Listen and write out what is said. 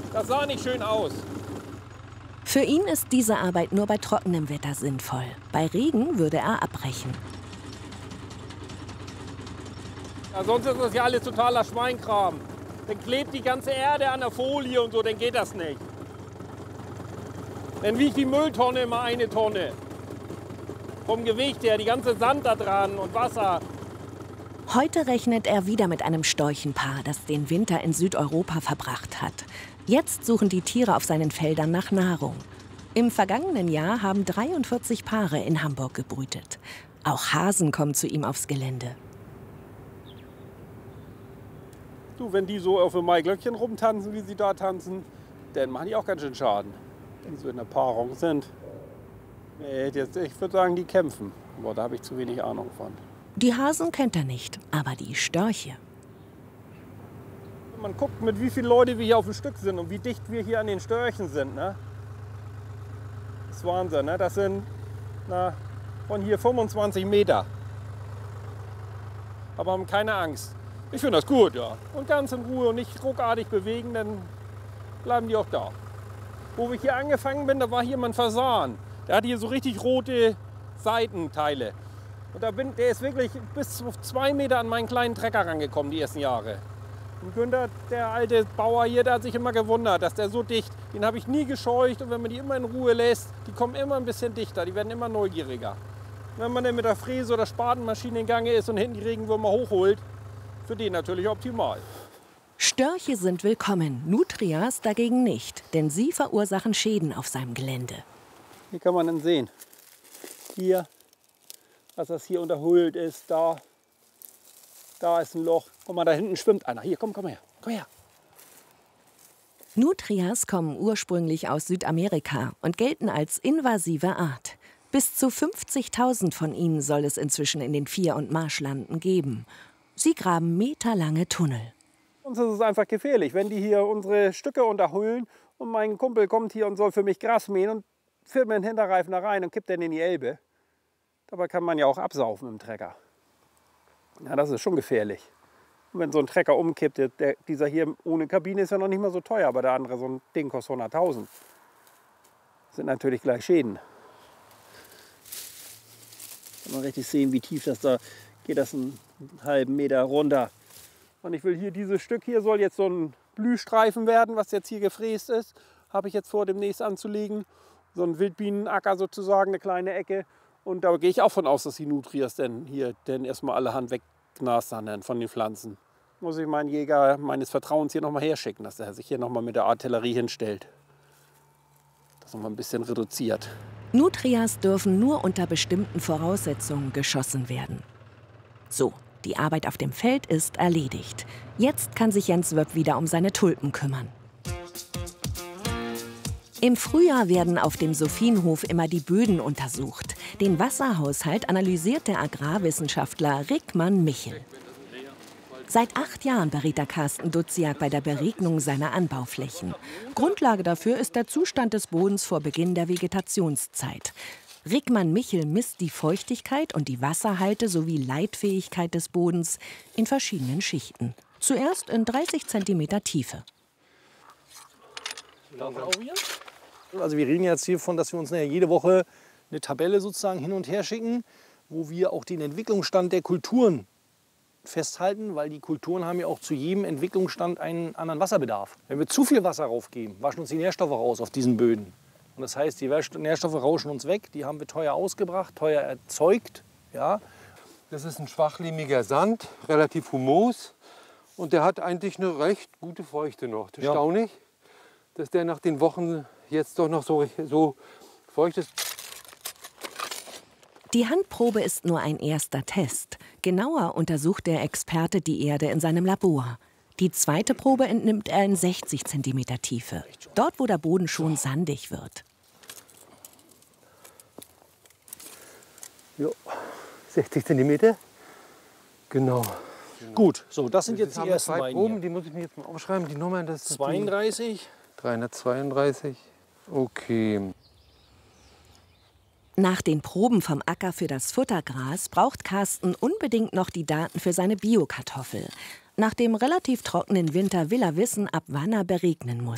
Das sah nicht schön aus. Für ihn ist diese Arbeit nur bei trockenem Wetter sinnvoll. Bei Regen würde er abbrechen. Ja, sonst ist das ja alles totaler Schweinkram. Dann klebt die ganze Erde an der Folie und so, dann geht das nicht. Dann wiegt die Mülltonne immer 1 Tonne. Vom Gewicht her, die ganze Sand da dran und Wasser. Heute rechnet er wieder mit einem Storchenpaar, das den Winter in Südeuropa verbracht hat. Jetzt suchen die Tiere auf seinen Feldern nach Nahrung. Im vergangenen Jahr haben 43 Paare in Hamburg gebrütet. Auch Hasen kommen zu ihm aufs Gelände. Du, wenn die so auf dem Maiglöckchen rumtanzen, wie sie da tanzen, dann machen die auch ganz schön Schaden. Wenn die so in der Paarung sind. Nee, ich würde sagen, die kämpfen. Aber da habe ich zu wenig Ahnung von. Die Hasen kennt er nicht, aber die Störche. Wenn man guckt, mit wie vielen Leuten wir hier auf dem Stück sind und wie dicht wir hier an den Störchen sind, ne? Das ist Wahnsinn, ne? Das sind von hier 25 Meter. Aber haben keine Angst. Ich finde das gut, ja. Und ganz in Ruhe und nicht ruckartig bewegen, dann bleiben die auch da. Wo ich hier angefangen bin, da war hier mal ein Fasan. Der hat hier so richtig rote Seitenteile. Und der ist wirklich bis zu 2 Meter an meinen kleinen Trecker rangekommen, die ersten Jahre. Und Günther, der alte Bauer hier, der hat sich immer gewundert, dass der so dicht, den habe ich nie gescheucht. Und wenn man die immer in Ruhe lässt, die kommen immer ein bisschen dichter, die werden immer neugieriger. Und wenn man dann mit der Fräse oder Spatenmaschine in Gange ist und hinten die Regenwürmer hochholt, für den natürlich optimal. Störche sind willkommen, Nutrias dagegen nicht, denn sie verursachen Schäden auf seinem Gelände. Hier kann man dann sehen, hier, was das hier unterholt ist, da ist ein Loch. Guck mal, da hinten schwimmt einer. Hier, komm her, komm her. Nutrias kommen ursprünglich aus Südamerika und gelten als invasive Art. Bis zu 50.000 von ihnen soll es inzwischen in den Vier- und Marschlanden geben. Sie graben meterlange Tunnel. Uns ist es einfach gefährlich, wenn die hier unsere Stücke unterholen und mein Kumpel kommt hier und soll für mich Gras mähen und fährt mir den Hinterreifen da rein und kippt den in die Elbe. Dabei kann man ja auch absaufen im Trecker. Ja, das ist schon gefährlich. Und wenn so ein Trecker umkippt, dieser hier ohne Kabine ist ja noch nicht mal so teuer, aber der andere, so ein Ding kostet 100.000. Das sind natürlich gleich Schäden. Kann man richtig sehen, wie tief das da geht, das einen halben Meter runter. Und ich will hier, dieses Stück hier soll jetzt so ein Blühstreifen werden, was jetzt hier gefräst ist. Habe ich jetzt vor, demnächst anzulegen. So ein Wildbienenacker sozusagen, eine kleine Ecke. Und da gehe ich auch von aus, dass die Nutrias denn hier erstmal alle Hand wegnastern von den Pflanzen. Muss ich meinen Jäger meines Vertrauens hier nochmal herschicken, dass er sich hier nochmal mit der Artillerie hinstellt. Das nochmal ein bisschen reduziert. Nutrias dürfen nur unter bestimmten Voraussetzungen geschossen werden. So, die Arbeit auf dem Feld ist erledigt. Jetzt kann sich Jens Wöpp wieder um seine Tulpen kümmern. Im Frühjahr werden auf dem Sophienhof immer die Böden untersucht. Den Wasserhaushalt analysiert der Agrarwissenschaftler Rickmann Michel. Seit 8 Jahren berät er Carsten Duziak bei der Beregnung seiner Anbauflächen. Grundlage dafür ist der Zustand des Bodens vor Beginn der Vegetationszeit. Rickmann Michel misst die Feuchtigkeit und die Wasserhalte sowie Leitfähigkeit des Bodens in verschiedenen Schichten. Zuerst in 30 cm Tiefe. Also wir reden jetzt hiervon, dass wir uns jede Woche eine Tabelle sozusagen hin und her schicken, wo wir auch den Entwicklungsstand der Kulturen festhalten, weil die Kulturen haben ja auch zu jedem Entwicklungsstand einen anderen Wasserbedarf. Wenn wir zu viel Wasser raufgeben, waschen uns die Nährstoffe raus auf diesen Böden. Und das heißt, die Nährstoffe rauschen uns weg, die haben wir teuer ausgebracht, teuer erzeugt. Ja. Das ist ein schwachlehmiger Sand, relativ humos und der hat eigentlich eine recht gute Feuchte noch. Das ist erstaunlich, dass der nach den Wochen jetzt doch noch so feucht ist. Die Handprobe ist nur ein erster Test. Genauer untersucht der Experte die Erde in seinem Labor. Die zweite Probe entnimmt er in 60 cm Tiefe, dort wo der Boden schon sandig wird. Jo, 60 cm. Genau. Gut, so, das sind jetzt die ersten beiden Proben, die muss ich mir jetzt mal aufschreiben. Die Nummern, das sind 32. 332. Okay. Nach den Proben vom Acker für das Futtergras braucht Carsten unbedingt noch die Daten für seine Biokartoffel. Nach dem relativ trockenen Winter will er wissen, ab wann er beregnen muss.